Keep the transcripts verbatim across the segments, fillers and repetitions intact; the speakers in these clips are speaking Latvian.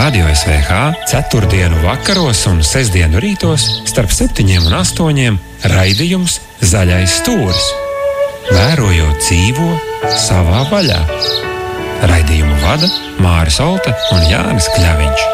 Radio S V H ceturtdienu vakaros un sestdienu rītos starp septiņiem un astoņiem raidījums Zaļais stūris. Vērojot dzīvo savā vaļā. Raidījumu vada Māris Olta un Jānis Kļaviņš.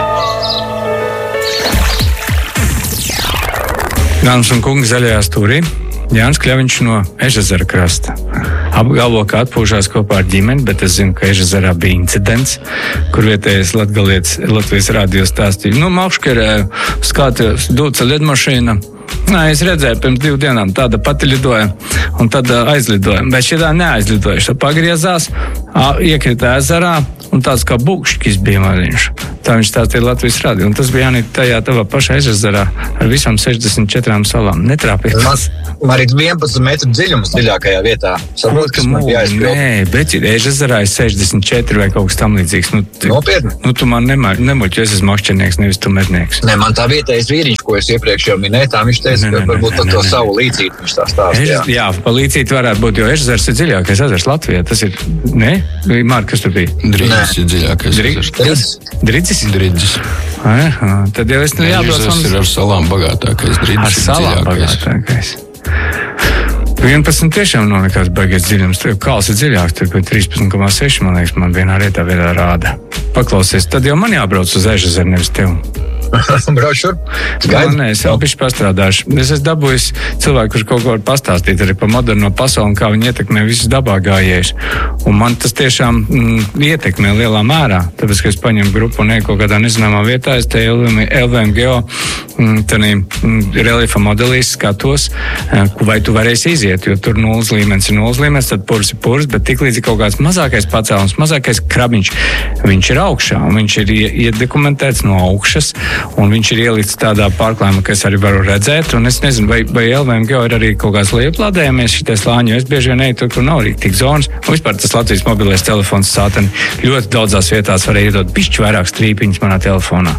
Dāmas un kungi, Zaļajā stūrī Jānis Kļaviņš no Ežezera krasta. Apgalvo, ka atpūšās kopā ar ģimeni, bet es zinu, ka Ežezerā bija incidents, kur vietējais latgalietis Latvijas radio stāstīja. Nu, Maukškerē skatījos dūca lidmašīna. Nē, es redzēju, pirms divu dienām tāda pati lidoja, un tad aizlidoja. Bet šitā neaizlidoja. Šitā pagriezās, iekrita ezerā, un tāds kā bukšķis bija maziņš. Tā viņš stāstīja Latvijas radio. Un tas bija Jāni tajā tavā pašā Ežezerā ar visām sešdesmit četrām salām. Netrāpīt. Man ir vienpadsmit metru dziļums dziļākajā vietā. Saprot, ka mūli, nē, bet Ežezerā ir sešdesmit četri vai kaut kas tam līdzīgs. Nu, Nopietni? Nu, tu man nemuļ, jo es esmu makšķernieks, nevis tu mednieks. Nē, man tā vietējais vīriņš, ko es iepriekš jau minēju, tā viņš teica, ne, ne, ka varbūt par to savu līcīti viņš tā stāst. Jā, jā pa līcīti varētu būt, jo Ežezers ir dziļākais ezers Latvijā. Tas ir, ne? Mārk, kas tur bija? Dridzis ir dziļākais ezers. Dridzis? Dridzis? Dridzis. Aha, tad jau es nejábrauc. Ežezers ir ar salām bagātākais. Dridzis ar salām bagātākais. vienpadsmit tiešām nav nekāds baigies dziļums. Kāls ir dziļāks, tur bija trīspadsmit komā seši, man liekas, man vienā vietā vietā rāda. Paklausies, tad jau man jābrauc uz Ežezeru, nevis tev. Brauc šur? Skaidri? Nē, es jau bišķi pastrādāšu. Es esmu dabūjis cilvēku, kurš kaut ko var pastāstīt arī par moderno pasauli un kā viņi ietekmē visus dabā gājējus. Un man tas tiešām mm, ietekmē lielā mērā. Tāpēc, ka es paņemu grupu un eju kaut kādā nezināmā vietā, es te L V M Geo mm, tanī, mm, reliefa modelīs skatos, vai tu varēsi iziet, jo tur nulles līmenis ir nulles līmenis, tad purs ir purs, bet tik līdz ir kaut kāds mazākais pacēlums, mazākais krabiņš, viņš ir augšā un viņš ir iedokumentēts no augšas. Un viņš ir ielikts tādā pārklājumā, ka es arī varu redzēt, un es nezinu, vai, vai L V M Geo ir arī kaut kāds lejuplādējamies šitie slāņi, jo es bieži vien eju tur, kur nav rīktīgi zonas, un vispār tas Latvijas mobilais telefons sātani ļoti daudzās vietās varēja iedot bišķi vairāk strīpiņas manā telefonā.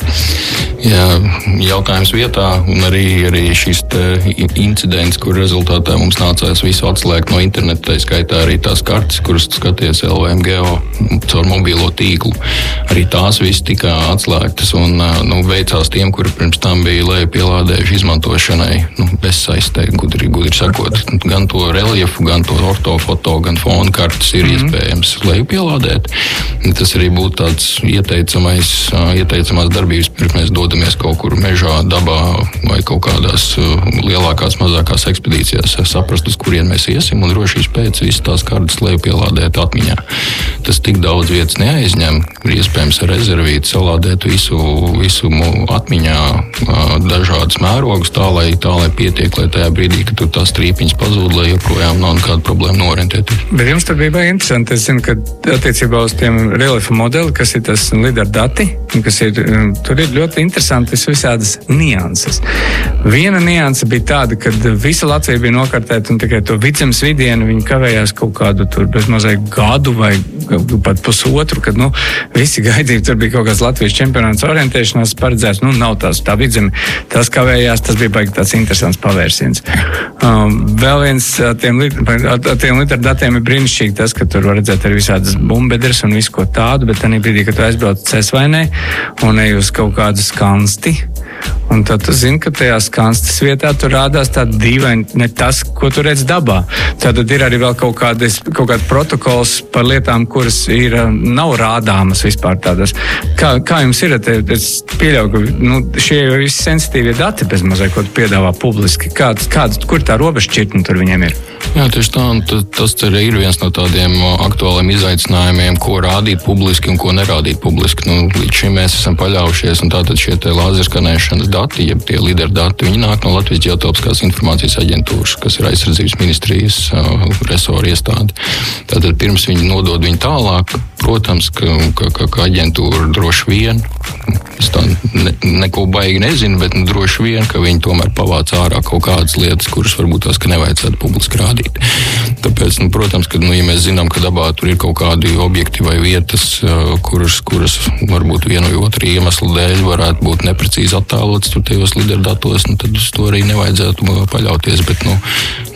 Jā, jautājums vietā, un arī, arī šis incidents, kur rezultātā mums nācās visu atslēgt no interneta, tā skaitā arī tās kartes, kuras skaties L V M Geo caur mobilo tīklu. Arī tās viss tika atslēgtas, un nu, veicās tiem, kuri pirms tam bija lejupielādējuši izmantošanai, nu, bezsaistē, gudri, gudri sakot, gan to reliefu, gan to ortofoto, gan fonu kartes ir mm-hmm. iespējams lejupielādēt. Tas arī būtu tāds ieteicamais, ieteicamās darbības, pirms mēs dodamies kaut kur mežā, dabā vai kaut kādās lielākās, mazākās ekspedīcijās, saprast, uz kurien mēs iesim, un drošības pēc visas tās kartes lejupielādēt atmiņā. Tas tik daudz vietas neaizņem, ir iespējams ar rezervīti salādēt visu, visu atmiņā dažādas mērogus, tā lai, tā, lai pietiek, lai tajā brīdī, kad tur tās strīpiņas pazūd, lai joprojām nav nekāda problēma norientēties. Bet jums tur bija baigi interesanti. Es zinu, ka attiecībā uz tiem reliefa modeli, kas ir tas lidar dati, kas ir, tur ir ļoti interesantas visādas nianses. Viena nianse bija tāda, ka visa Latvija bija nokartēta un tikai to vidzemes vidienu viņi kavējās kaut kādu tur bezmazai gadu vai pat pusotru, kad, nu, visi gaidīja, tur bija kaut kāds Latvijas čempionāts orientēšanās paredzēts, nu, nav tās tā vidzeme, tas kavējās, tas bija baigi tāds interesants pavērsiens. Um, vēl viens ar tiem, tiem literdatiem ir brīnišķīgi tas, ka tur var redzēt arī visādas bumbedres un visu ko tādu, bet tanī brīdī, kad tu aizbrauc Cesvainē un ej uz kaut kādu skansti, un tad tu zini, ka tajā skanstas vietā tur rādās tāda dīvaini, ne tas, ko tu redz dabā. Tātad ir arī vēl kaut kāds, kaut kāds protokols par lietām, kuras ir, nav rādāmas vispār tādas. Kā, kā jums ir? Es pieļauju, ka nu, šie ir visi sensitīvie dati bez mazai, ko tu piedāvā publiski. Kāds, kāds, kur tā robežšķirtne tur viņiem ir? Jā, tieši tā, un tas arī ir viens no tādiem aktuāliem izaicinājumiem, ko rādīt publiski un ko nerādīt publiski. Nu, līdz šim mēs esam paļaujušies, un tātad šie te lāzerskanēšanas dati, jeb tie lidar dati, viņi nāk no Latvijas ģeotelpiskās informācijas aģentūras, kas ir aizsardzības ministrijas uh, resora iestāde. Tātad pirms viņi nodod viņu tālāk, protams, ka, ka, ka, ka aģentūra droši vien, es tā ne, neko baigi nezinu, bet nu, droši vien, ka viņi tomēr pavāc ārā kaut kādas lietas, kuras varbūt tās, ka nevajadzētu publiski rādīt. Tāpēc, nu, protams, ka, nu, ja mēs zinām, ka dabā tur ir kaut kādi objekti vai vietas, kuras, kuras varbūt vienu vai otru iemeslu dēļ varētu būt neprecīzi attēlotas tur tajos lidardatos, nu, tad uz to arī nevajadzētu paļauties, bet, nu,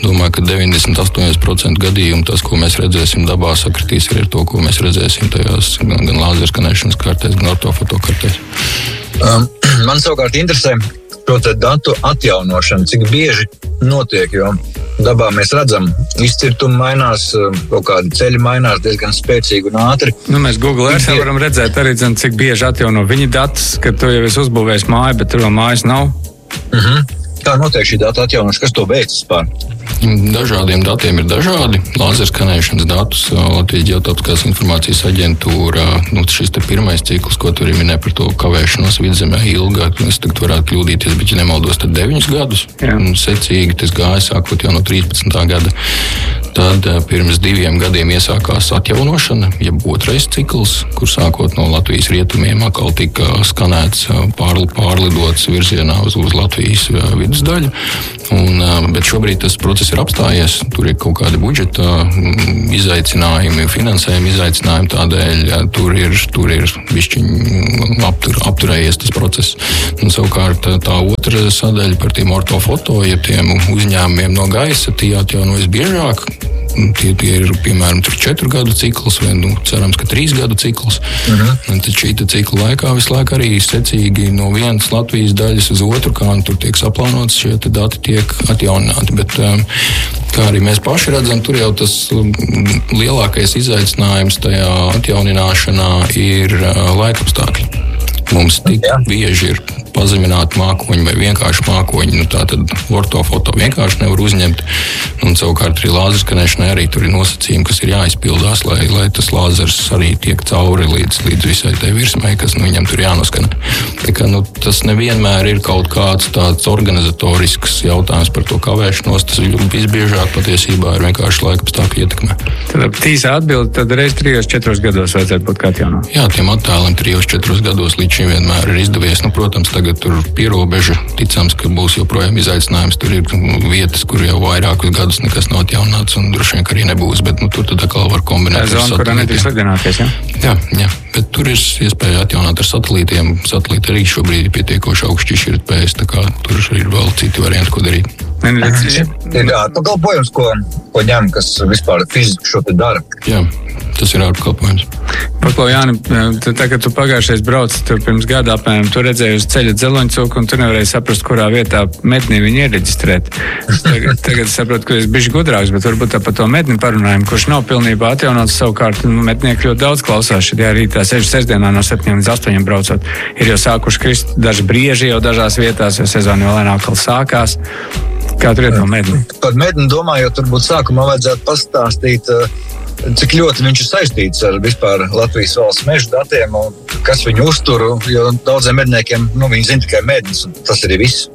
Domāju, ka deviņdesmit astoņi procenti gadījumu tas, ko mēs redzēsim dabā, sakritīs arī ar to, ko mēs redzēsim tajās gan, gan lāzerskanēšanas kartēs, gan ortofotokartēs. Um, man savukārt interesē šo te datu atjaunošanu, cik bieži notiek, jo dabā mēs redzam, izcirtumi mainās, kaut kādi ceļi mainās diezgan spēcīgi un ātri. Nu, mēs Google Earth varam redzēt arī, zin, cik bieži atjauno viņi datus, kad tu jau esi uzbūvējis māju, bet tur vēl mājas nav. Uh-huh. Kā notiek šī data atjaunošana? Kas to veic vispār? Dažādiem datiem ir dažādi. Lāzerskanēšanas datus Latvijas Ģeotelpiskās informācijas aģentūra, nu, šis te pirmais cikls, ko tur ir minē par to kavēšanos vidzemē ilgāk, es tagad varētu kļūdīties, bet ja nemaldos, tad deviņus gadus. Secīgi tas gāja sākot jau no trīspadsmitā gada. Tad pirms diviem gadiem iesākās atjaunošana, jeb otrais cikls, kur sākot no Latvijas rietumiem atkal tika skanēts, pārli, pārlidots virzienā uz, uz Latvijas vidusdaļu. Un, bet šobrīd tas process ir apstājies, tur ir kaut kādi budžeta izaicinājumi, finansējumi izaicinājumi, tādēļ tur ir, tur ir bišķiņ aptur, apturējies tas process. Un savukārt tā otra sadaļa par tiem ortofoto, ja tiem uzņēmumiem no gaisa, tie atjaunojas biežāk. Tie, tie ir, piemēram, četru gadu cikls, vai, nu, cerams, ka trīs gadu cikls. Uh-huh. Un tad šī cikla laikā visu laiku arī secīgi no vienas Latvijas daļas uz otru, kā tur tiek saplānots, šie dati tiek atjaunināti. Bet, kā arī mēs paši redzam, tur jau tas lielākais izaicinājums tajā atjaunināšanā ir laikapstākļi. Mums tik bieži ir pazemināti mākoņi vai vienkārši mākoņi, nu tā tad ortofoto vienkārši nevar uzņemt. Un savukārt arī lāzerskanēšanai arī tur ir nosacījumi, kas ir jāizpildās, lai, lai tas lāzers arī tiek cauri līdz, līdz visai tai virsmai, kas nu, viņam tur jānoskanē. Tā kā, nu, tas nevienmēr ir kaut kāds tāds organizatorisks jautājums par to kavēšanos, tas visbiežāk patiesībā ir vienkārši laikapstākļu ietekmē. Tad tīsā atbildi, tad reiz trijos, četros gados vajadzētu būt kā atjaunot. Jā, tiem attēliem trijos, četros gados līdz šim vienmēr ir izdevies. Nu, protams, tagad tur pierobeža, ticams, ka būs joprojām izaicinājums. Tur ir vietas, kur jau vairākus gadus nekas nav atjaunāts un droši vien, ka arī nebūs, bet nu, tur tad atkal var kombinēt ar satelītiem. Kurā netiks lidināties, ja? Jā, jā, bet tur ir iespēja atjaunāt ar satelītiem. Satelīti arī šobrīd ir pietiekoši augsts šķirtspējas, tā kā tur ir vēl citi varianti, ko darīt. Ir ārpakalpojums, ko, ko ņem, kas vispār fiziski šo te dara. Jā, tas ir ārpakalpojums. Paklau, Jāni, tā, kad tu pagājušais brauc tur pirms gada apmēram, tu redzēji uz ceļa dzeloņcūku un tu nevarēji saprast, kurā vietā mednī viņu iereģistrēt. Tagad, tagad es saprotu, ka es bišķi gudrāks, bet varbūt tā par to medni parunājumu, kurš nav pilnībā atjaunots. Savukārt mednieki ļoti daudz klausās šajā rītā, sešu sestdienā no septiņiem līdz astoņiem braucot. Ir jau sākuši krist daži brieži jau dažās vietās, jo sezona jau lēnāk sākās. Kā tur ir no medni? Par medni domājot, turbūt sākumā vajadzētu pastāstīt, cik ļoti viņš ir saistīts ar vispār Latvijas valsts meža datiem un kas viņu uztur, jo daudziem medniekiem, nu, viņi zina tikai mednis, un tas arī viss.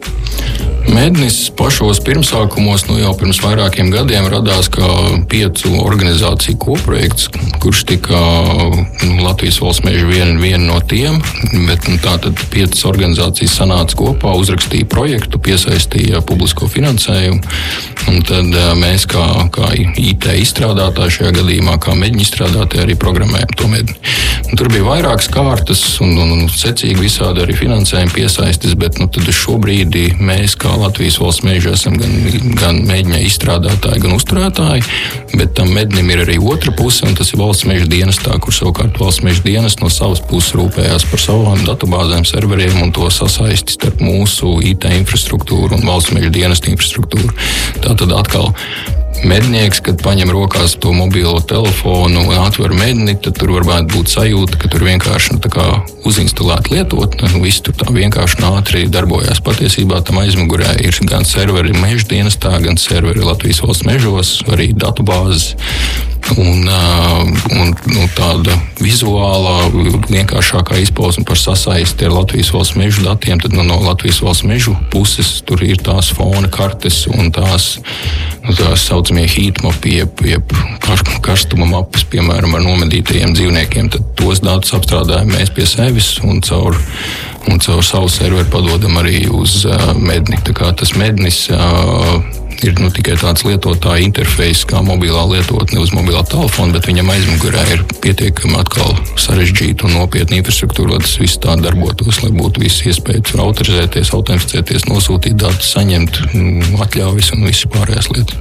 Mednis pašos pirmsākumos, nu jau pirms vairākiem gadiem radās kā piecu organizāciju koprojekts, kurš tika nu, Latvijas valsts meža viena, viena no tiem, bet nu, tātad piecas organizācijas sanāca kopā, uzrakstīja projektu, piesaistīja publisko finansējumu, un tad mēs kā, kā I T izstrādātāji šajā gadījumā, kā meģņu izstrādātāji arī programmējam to medni. Un tur bija vairākas kārtas un, un, un secīgi visādi arī finansējumi piesaistis, bet nu, tad šobrīd mēs kā Latvijas valsts meža esam gan, gan meģņa izstrādātāji, gan uzturētāji, bet tam mednim ir arī otra puse, un tas ir valsts meža dienestā, kur savukārt valsts meža dienests no savas puses rūpējās par savām datubāzēm, serveriem un to sasaisti starp mūsu I T infrastruktūru un valsts meža dienestu infrastruktūru. Tātad atkal mednieks, kad paņem rokās to mobilo telefonu un atver medni, tad tur varētu būt sajūta, ka tur vienkārši nu, tā kā uzinstalēta lietotne, nu, viss tur tā vienkārši ātri darbojās. Patiesībā tam aizmugurē ir gan serveri meža dienestā, gan serveri Latvijas valsts mežos, arī datubāzes. Un, un nu, tāda vizuālā, vienkāršākā izpausme par sasaisti ar Latvijas valsts mežu datiem, tad nu, no Latvijas valsts mežu puses tur ir tās fona kartes un tās, nu, tās saucamie heatmapi, jeb, jeb karstuma mapas, piemēram, ar nomedītajiem dzīvniekiem. Tad tos datus apstrādājam mēs pie sevis un caur, un caur savu serveru padodam arī uz uh, medni. Tā kā tas mednis uh, ir nu, tikai tāds lietotāja interfejs, kā mobilā lietotne uz mobilā telefona, bet viņam aizmugurē ir pietiekami atkal sarežģīta un nopietna infrastruktūra, lai tas viss tā darbotos, lai būtu visi iespējas autorizēties, autentificēties, nosūtīt datus, saņemt atļaujas un visas pārējās lietas.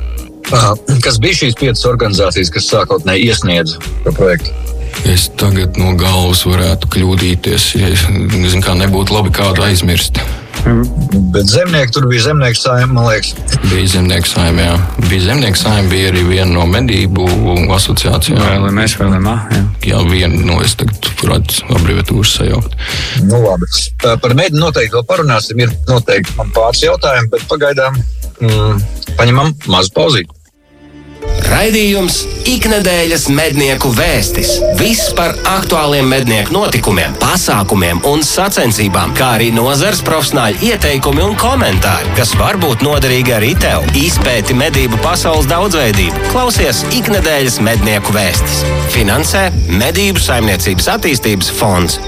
Aha. Kas bija šīs piecas organizācijas, kas sākotnēji iesniedza šo projektu? Es tagad no galvas varētu kļūdīties, ja es nezinu, kā nebūtu labi kādu aizmirst. Bet zemnieki, tur bija zemnieku saime, man liekas. Bija zemnieku saime, jā. Bija zemnieku saime, bija arī viena no medību asociācijām. Vēl mēs vēl mā, jā. Jā, viena, no es tagad varētu abreviatūras sajaukt. Nu labi. Par mediju noteikti vēl parunāsim, ir noteikti man pāris jautājumi, bet pagaidām mm, paņemam mazu pauzīti. Raidījums Iknedēļas mednieku vēstis. Viss par aktuāliem mednieku notikumiem, pasākumiem un sacensībām, kā arī nozares profesionāļu ieteikumi un komentāri, kas var būt noderīgi arī tev. Izpēti medību pasaules daudzveidību. Klausies Iknedēļas mednieku vēstis. Finansē Medību saimniecības attīstības fonds.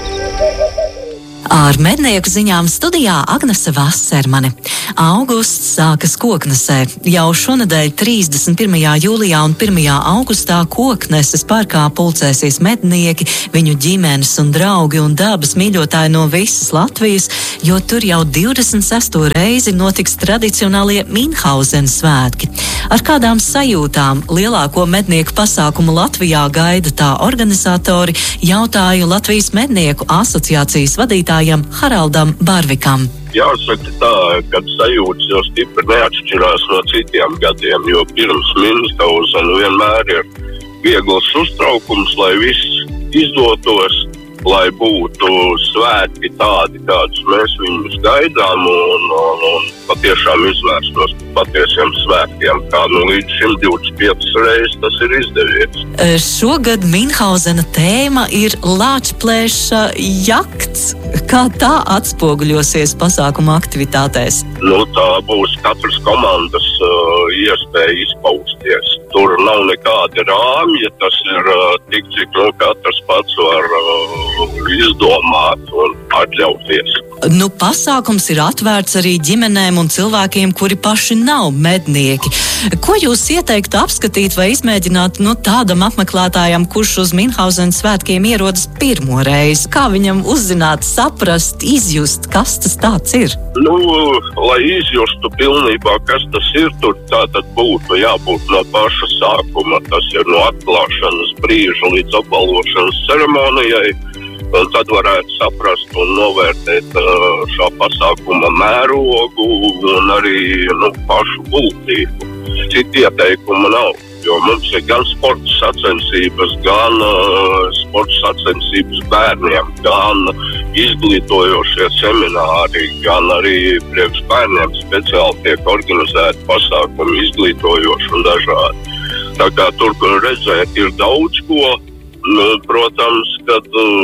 Ar mednieku ziņām studijā Agnese Vasermane. Augusts sākas Koknesē. Jau šonedēļ trīsdesmit pirmajā jūlijā un pirmajā augustā Kokneses parkā pulcēsies mednieki, viņu ģimenes un draugi un dabas mīļotāji no visas Latvijas, jo tur jau divdesmit sesto reizi notiks tradicionālie Minhausenas svētki. Ar kādām sajūtām lielāko mednieku pasākumu Latvijā gaida tā organizatori, jautāju Latvijas mednieku asociācijas vadītājiem Haraldam Barvikam. Jāsaka tā, ka sajūtas jau stipri neatšķirās no citiem gadiem, jo pirms Minhausena vienmēr ir viegls uztraukums, lai viss izdotos, lai būtu svētki tādi, kādus mēs viņus gaidām un, un, un patiešām izvērstos patiesiem svētkiem, kā nu līdz šim divdesmit piecas reizes tas ir izdevies. Šogad Minhausena tēma ir lāčplēša jakts. Kā tā atspoguļosies pasākuma aktivitātēs? Nu, tā būs katras komandas uh, iespēja izpausties. Tur nav nekādi rāmji, tas ir uh, tik, cik nu, katrs pats var uh, izdomāt un atļauties. Nu, pasākums ir atvērts arī ģimenēm un cilvēkiem, kuri paši nav mednieki. Ko jūs ieteiktu apskatīt vai izmēģināt nu, tādam apmeklētājam, kurš uz Minhausenas svētkiem ierodas pirmo reizi? Kā viņam uzzināt, saprast, izjust, kas tas tāds ir? Nu, lai izjustu pilnībā, kas tas ir, tur tā tad būtu jābūt no paša sākuma. Tas ir no atklāšanas brīža līdz apbalvošanas ceremonijai. Un tad varētu saprast un novērtēt šā pasākuma mērogu un arī nu, pašu būtību. Citu ieteikumu nav, jo mums ir gan sporta sacensības, gan uh, sporta sacensības bērniem, gan izglītojošie semināri, gan arī priekš bērniem speciāli tiek organizēti pasākumi izglītojoši un dažādi. Tā kā tur redzēt ir daudz ko. Nu, protams, kad,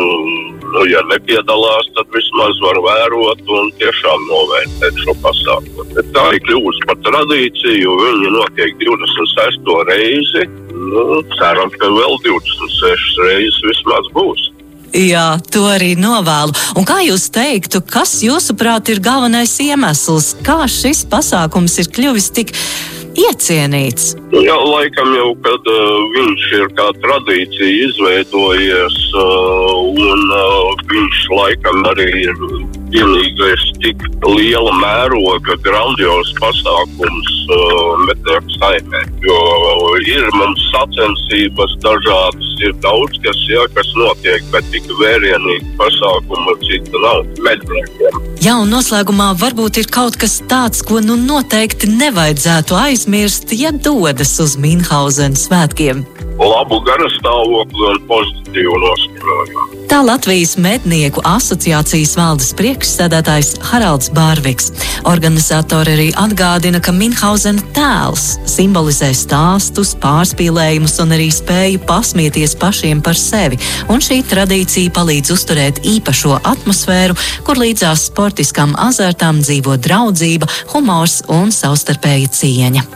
nu, ja nepiedalās, tad vismaz var vērot un tiešām novērtēt šo pasākumu. Bet tā ir kļuvusi par tradīciju, viņi notiek divdesmit sesto reizi. Nu, ceram, ka vēl divdesmit sešas reizes vismaz būs. Jā, to arī novēlu. Un kā jūs teiktu, kas jūsuprāt ir galvenais iemesls, kā šis pasākums ir kļuvis tik iecienīts? Jā, laikam jau, kad uh, viņš ir kā tradīcija izveidojies uh, un uh, viņš laikam arī ir vienīgais tik liela mēroga grandios pasākums uh, mednieku saimē. Jo ir mums sacensības dažādas, ir daudz, kas, jā, kas notiek, bet tik vērienīgi pasākuma cita nav medniekiem. Jā, un noslēgumā varbūt ir kaut kas tāds, ko nu noteikti nevajadzētu aizmirst, ja dodas uz Minhausenas svētkiem. Labu garastāvokli un pozitīvu noskaņojumu. Tā Latvijas mednieku asociācijas valdes priekšsēdētājs Haralds Bārviks. Organizatori arī atgādina, ka Minhausena tēls simbolizē stāstus, pārspīlējumus un arī spēju pasmieties pašiem par sevi. Un šī tradīcija palīdz uzturēt īpašo atmosfēru, kur līdzās sportiskām azartām dzīvo draudzība, humors un savstarpēja cieņa.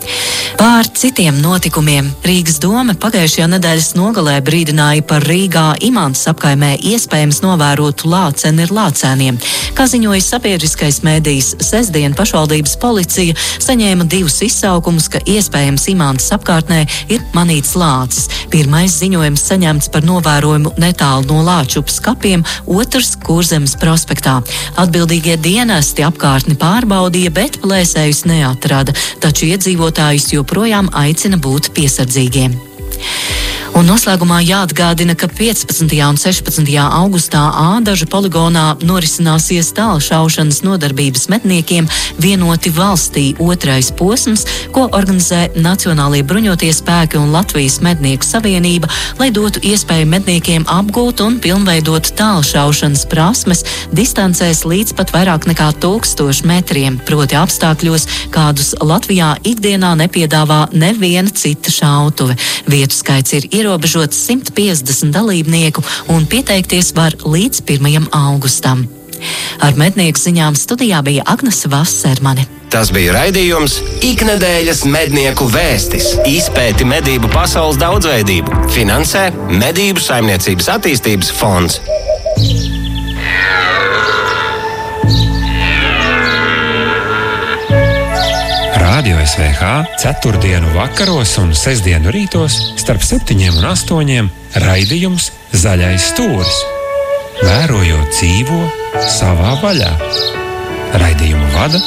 Pār citiem notikumiem Rīgas doma pagājušajā nedēļas nogalē brīdināja par Rīgā Imantas apkaimē iespējams novērotu lāceni ar lācēniem. Kā ziņoja sabiedriskais mēdījis, sestdien pašvaldības policija saņēma divus izsaukumus, ka iespējams Imantas apkārtnē ir manīts lācis. Pirmais ziņojums saņemts par novērojumu netālu no Lāčupes kapiem, otrs Kurzemes prospektā. Atbildīgie dienesti apkārtni pārbaudīja, bet plēsējus neatrada, taču iedzīvotāji iedzīvotājus joprojām aicina būt piesardzīgiem. Un noslēgumā jāatgādina, ka piecpadsmitajā un sešpadsmitajā augustā Ādažu poligonā norisināsies tālšaušanas nodarbības medniekiem vienoti valstī otrais posms, ko organizē Nacionālie bruņotie spēki un Latvijas mednieku savienība, lai dotu iespēju medniekiem apgūt un pilnveidot tālšaušanas prasmes distancēs līdz pat vairāk nekā tūkstošu metriem, proti apstākļos, kādus Latvijā ikdienā nepiedāvā neviena cita šautuve. Vietu skaits ir ierobežots simt piecdesmit dalībnieku un pieteikties var līdz pirmajam augustam. Ar mednieku ziņām studijā bija Agnese Vassermane. Tas bija raidījums Iknedēļas mednieku vēstis. Izpēti medību pasaules daudzveidību. Finansē Medību saimniecības attīstības fonds. Radio S V H ceturtdienu vakaros un sestdienu rītos starp septiņiem un astoņiem raidījums Zaļais stūris. Vērojot dzīvo savā vaļā. Raidījumu vada